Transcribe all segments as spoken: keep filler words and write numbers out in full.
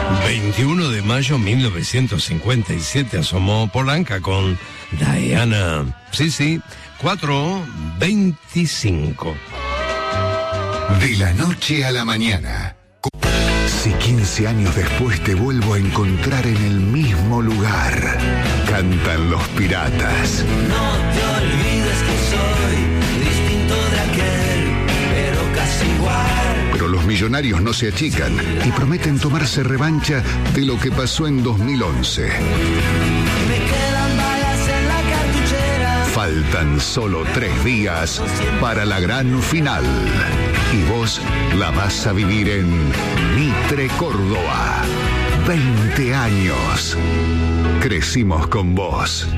veintiuno de mayo de mil novecientos cincuenta y siete asomó Polanca con Diana. Sí, sí, cuatro veinticinco. De la noche a la mañana. Si quince años después te vuelvo a encontrar en el mismo lugar, cantan Los Piratas. No te olvides que soy distinto de aquel, pero casi igual. Pero los millonarios no se achican y prometen tomarse revancha de lo que pasó en dos mil once. Me quedan balas en la cartuchera. Faltan solo tres días para la gran final. Y vos la vas a vivir en Mitre, Córdoba. veinte años. Crecimos con vos.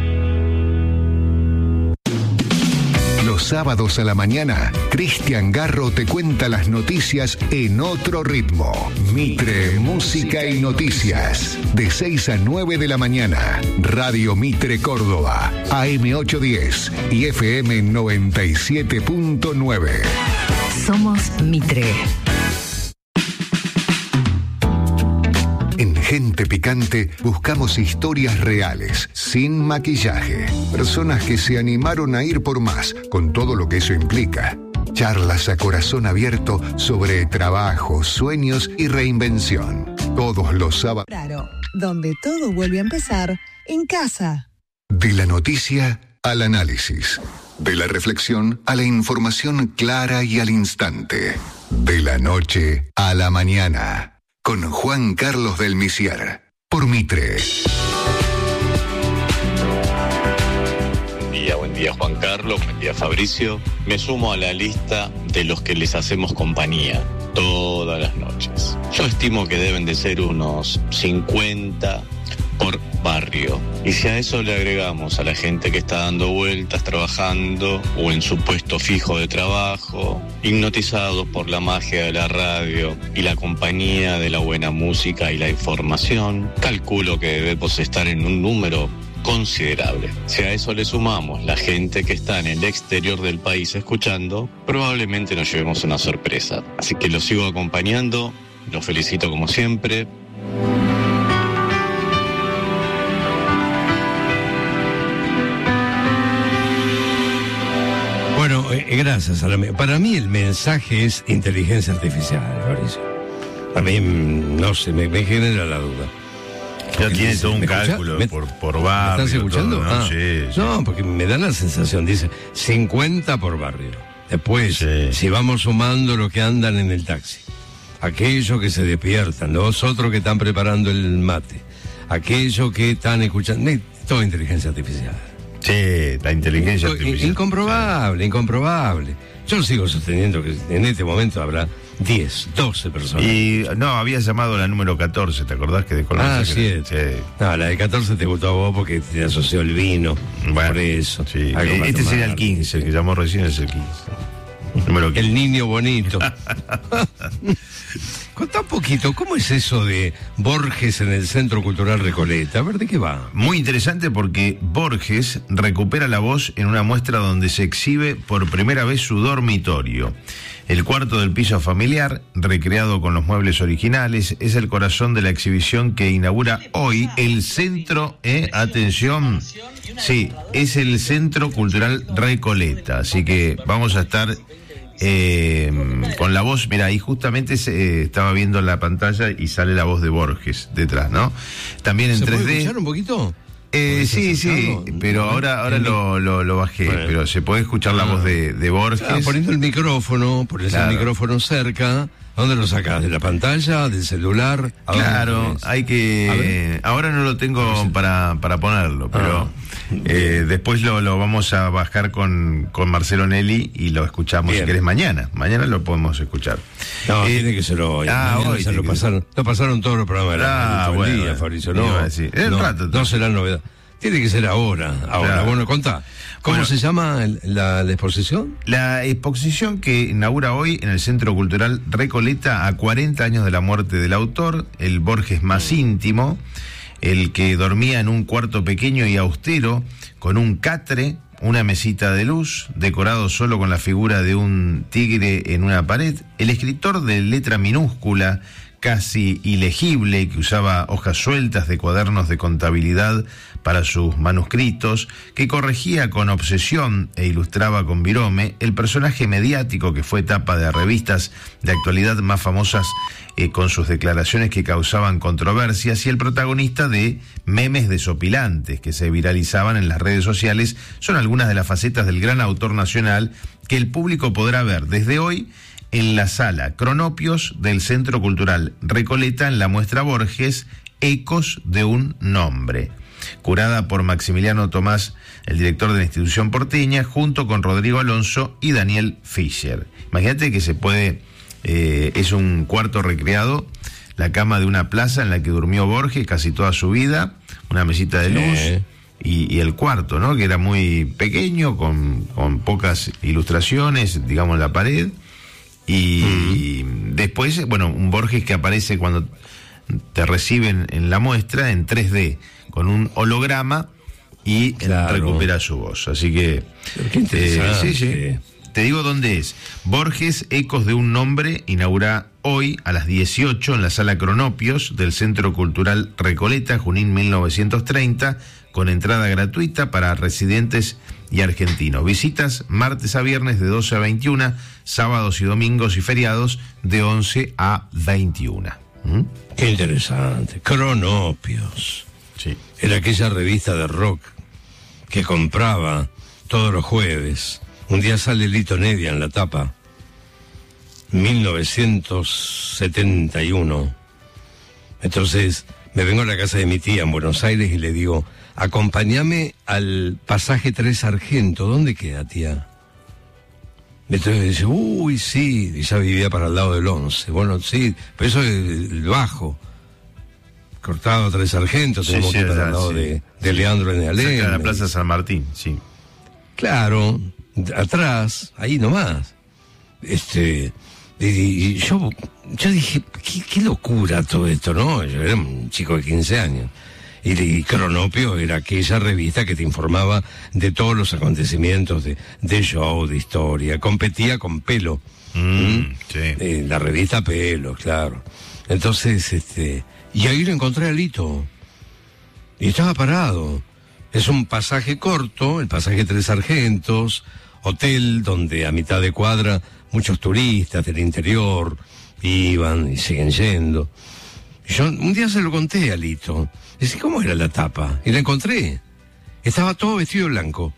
Los sábados a la mañana, Cristian Garro te cuenta las noticias en otro ritmo. Mitre, música y noticias. De seis a nueve de la mañana. Radio Mitre Córdoba. A M ochocientos diez y F M noventa y siete punto nueve. Somos Mitre. En Gente Picante buscamos historias reales, sin maquillaje. Personas que se animaron a ir por más, con todo lo que eso implica. Charlas a corazón abierto sobre trabajo, sueños y reinvención. Todos los sábados. Claro, donde todo vuelve a empezar, en casa. De la noticia al análisis. De la reflexión a la información clara y al instante. De la noche a la mañana. Con Juan Carlos del Misier. Por Mitre. Buen día, buen día Juan Carlos, buen día Fabricio. Me sumo a la lista de los que les hacemos compañía todas las noches. Yo estimo que deben de ser unos cincuenta por barrio. Y si a eso le agregamos a la gente que está dando vueltas, trabajando o en su puesto fijo de trabajo, hipnotizados por la magia de la radio y la compañía de la buena música y la información, calculo que debemos estar en un número considerable. Si a eso le sumamos la gente que está en el exterior del país escuchando, probablemente nos llevemos una sorpresa. Así que los sigo acompañando, los felicito como siempre. Bueno, eh, gracias. A la, para mí el mensaje es inteligencia artificial, Mauricio. A mí, no sé, me, me genera la duda. Ya tiene todo un cálculo me, por, por barrio. ¿Me estás escuchando? Todo, ¿no? Ah, sí, sí. No, porque me da la sensación, dice, cincuenta por barrio. Después, sí. Si vamos sumando los que andan en el taxi, aquellos que se despiertan, los otros que están preparando el mate, aquellos que están escuchando, toda inteligencia artificial. Sí, la inteligencia In, artificial. Incomprobable, incomprobable. Yo sigo sosteniendo que en este momento habrá diez, doce personas. Y no, había llamado la número catorce, ¿te acordás que de Colombia? Ah, sí. sí. No, la de catorce te gustó a vos porque te asoció el vino. Bueno, por eso. Sí. Este sería el quince, el que llamó recién es el quince. Número quince. El niño bonito. Contá un poquito, ¿cómo es eso de Borges en el Centro Cultural Recoleta? A ver, ¿de qué va? Muy interesante porque Borges recupera la voz en una muestra donde se exhibe por primera vez su dormitorio. El cuarto del piso familiar, recreado con los muebles originales, es el corazón de la exhibición que inaugura hoy el Centro, eh, atención, sí, es el Centro Cultural Recoleta, así que vamos a estar eh, con la voz, mira, ahí justamente se, eh, estaba viendo la pantalla y sale la voz de Borges detrás, ¿no? También en ¿Se tres D. ¿Se puede escuchar un poquito? Eh, sí, sí, pero ahora ahora lo, lo, lo bajé, bueno. Pero se puede escuchar la voz de, de Borges. Ah, poniendo el micrófono, pones claro. el micrófono cerca. ¿Dónde lo sacás? ¿De la pantalla? ¿Del celular? Claro, hay que... Ahora no lo tengo para, para ponerlo, pero ah. eh, después lo, lo vamos a bajar con, con Marcelo Nelly y lo escuchamos, bien. Si querés, mañana. Mañana lo podemos escuchar. No, eh, tiene que ser hoy. Ah, hoy se lo pasaron, lo pasaron todos los programas de la ah, bueno, día, bueno, Fabricio. No, decir. El no, rato, no será novedad. Tiene que ser ahora, ahora. Claro. Bueno, contá. ¿Cómo bueno, se llama el, la, la exposición? La exposición que inaugura hoy en el Centro Cultural Recoleta a cuarenta años de la muerte del autor, el Borges más íntimo, el que dormía en un cuarto pequeño y austero, con un catre, una mesita de luz, decorado solo con la figura de un tigre en una pared, el escritor de letra minúscula, casi ilegible, que usaba hojas sueltas de cuadernos de contabilidad para sus manuscritos, que corregía con obsesión e ilustraba con virome, el personaje mediático que fue tapa de revistas de actualidad más famosas eh, con sus declaraciones que causaban controversias, y el protagonista de memes desopilantes que se viralizaban en las redes sociales, son algunas de las facetas del gran autor nacional que el público podrá ver desde hoy en la sala Cronopios del Centro Cultural Recoleta, en la muestra Borges, Ecos de un Nombre, curada por Maximiliano Tomás, el director de la institución porteña, junto con Rodrigo Alonso y Daniel Fischer. Imagínate que se puede, eh, es un cuarto recreado, la cama de una plaza en la que durmió Borges casi toda su vida, una mesita de luz, sí. y, y el cuarto, ¿no?, que era muy pequeño, con, con pocas ilustraciones, digamos, en la pared. Y mm. después, bueno, un Borges que aparece cuando te reciben en la muestra en tres D, con un holograma, y claro, recupera su voz. Así que, eh, sí, sí. Te digo dónde es. Borges, Ecos de un Nombre, inaugura hoy a las dieciocho en la sala Cronopios del Centro Cultural Recoleta, Junín mil novecientos treinta, con entrada gratuita para residentes y argentinos. Visitas martes a viernes de doce a veintiuna, sábados y domingos y feriados de once a veintiuna. ¿Mm? Qué interesante. Cronopios. Sí. Era aquella revista de rock que compraba todos los jueves. Un día sale Lito Nevia en la tapa. mil novecientos setenta y uno. Entonces me vengo a la casa de mi tía en Buenos Aires y le digo: acompáñame al pasaje Tres Sargento. ¿Dónde queda, tía? Entonces dice: uy, sí, y ya vivía para el lado del once. Bueno, sí, pero eso es el bajo. Cortado a Tres Sargentos, sí, tenemos sí, que estar ya, al lado sí. de, de Leandro en Alem. Cerca de la Plaza San Martín, sí. Claro, atrás, ahí nomás. Este, y, y yo, yo dije, ¿qué, qué locura todo esto, ¿no? Yo era un chico de quince años. Y, y Cronopio era aquella revista que te informaba de todos los acontecimientos de, de show, de historia. Competía con Pelo. Mm, ¿Mm? sí. Eh, la revista Pelo, claro. Entonces, este, y ahí lo encontré a Lito. Y estaba parado. Es un pasaje corto, el pasaje Tres Sargentos, hotel donde a mitad de cuadra muchos turistas del interior iban y siguen yendo. Y yo un día se lo conté a Lito. Dice, ¿cómo era la tapa? Y la encontré. Estaba todo vestido de blanco.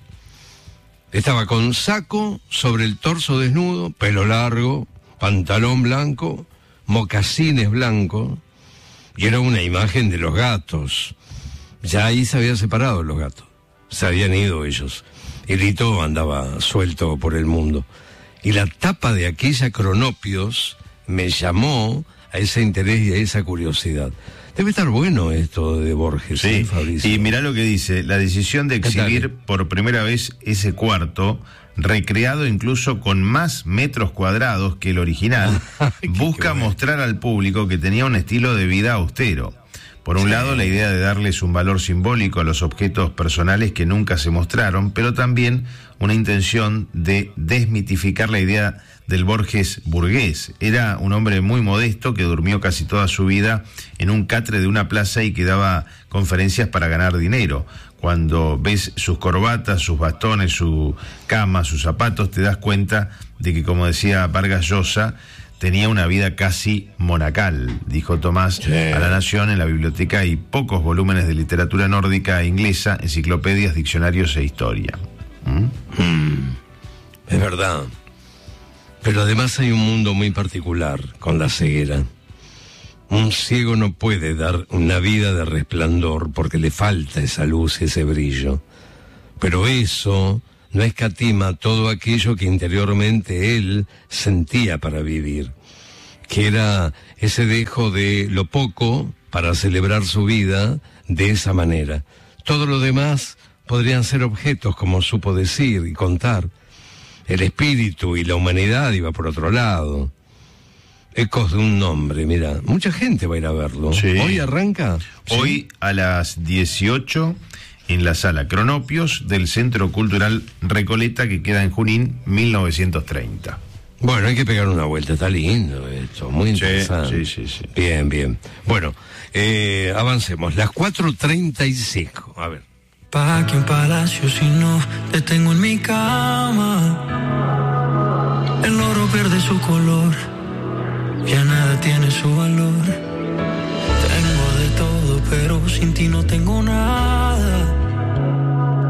Estaba con saco sobre el torso desnudo, pelo largo, pantalón blanco, mocasines blancos, y era una imagen de los gatos. Ya ahí se habían separado los gatos. Se habían ido ellos. Y Lito andaba suelto por el mundo. Y la tapa de aquella Cronopios me llamó a ese interés y a esa curiosidad. Debe estar bueno esto de Borges, sí, ¿eh, Fabricio? Y mirá lo que dice: la decisión de exhibir por primera vez ese cuarto, recreado incluso con más metros cuadrados que el original, busca mostrar al público que tenía un estilo de vida austero. Por un sí. lado, la idea de darles un valor simbólico a los objetos personales que nunca se mostraron, pero también una intención de desmitificar la idea del Borges burgués. Era un hombre muy modesto que durmió casi toda su vida en un catre de una plaza y que daba conferencias para ganar dinero. Cuando ves sus corbatas, sus bastones, su cama, sus zapatos, te das cuenta de que, como decía Vargas Llosa, tenía una vida casi monacal, dijo Tomás sí. a La Nación. En la biblioteca hay pocos volúmenes de literatura nórdica e inglesa, enciclopedias, diccionarios e historia. ¿Mm? Mm, es verdad. Pero además hay un mundo muy particular con la ceguera. Un ciego no puede dar una vida de resplandor porque le falta esa luz y ese brillo. Pero eso no escatima todo aquello que interiormente él sentía para vivir, que era ese dejo de lo poco para celebrar su vida de esa manera. Todo lo demás podrían ser objetos, como supo decir y contar. El espíritu y la humanidad iba por otro lado. Ecos de un Nombre, mira, mucha gente va a ir a verlo. Sí. ¿Hoy arranca? Hoy ¿Sí? a las dieciocho en la sala Cronopios del Centro Cultural Recoleta, que queda en Junín mil novecientos treinta. Bueno, hay que pegar una vuelta, está lindo esto, muy interesante. Sí, sí, sí. sí. Bien, bien. Bueno, eh, avancemos. Las cuatro treinta y cinco, a ver. ¿Para qué un palacio si no te tengo en mi cama? El oro pierde su color, ya nada tiene su valor.